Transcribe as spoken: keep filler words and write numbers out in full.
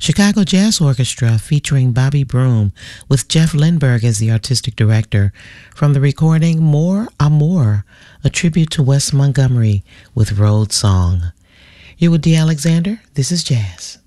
Chicago Jazz Orchestra featuring Bobby Broom with Jeff Lindbergh as the artistic director from the recording More Amour, a tribute to Wes Montgomery with Road Song. You're with Dee Alexander. This is Jazz.